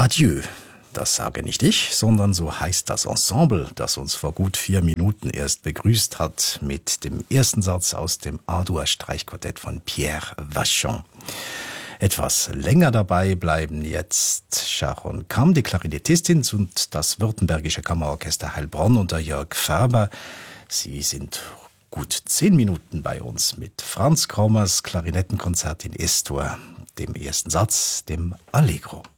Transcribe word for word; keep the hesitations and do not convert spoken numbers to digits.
Adieu. Das sage nicht ich, sondern so heißt das Ensemble, das uns vor gut vier Minuten erst begrüßt hat mit dem ersten Satz aus dem A-Dur-Streichquartett von Pierre Vachon. Etwas länger dabei bleiben jetzt Sharon Kam, die Klarinettistin, und das Württembergische Kammerorchester Heilbronn unter Jörg Färber. Sie sind gut zehn Minuten bei uns mit Franz Krommers Klarinettenkonzert in Es-Dur, dem ersten Satz, dem Allegro.